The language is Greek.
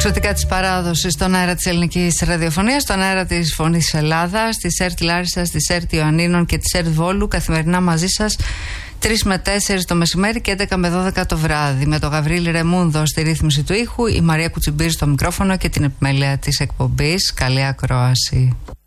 Εξωτικά της παράδοσης στον αέρα της ελληνικής ραδιοφωνίας, στον αέρα της Φωνής Ελλάδας, της ΕΡΤ Λάρισσας, της ΕΡΤ Ιωαννίνων και της ΕΡΤ Βόλου, καθημερινά μαζί σας 3 με 4 το μεσημέρι και 11 με 12 το βράδυ. Με τον Γαβρίλη Ρεμούνδο στη ρύθμιση του ήχου, η Μαρία Κουτσιμπήρη στο μικρόφωνο και την επιμέλεια της εκπομπής. Καλή ακρόαση.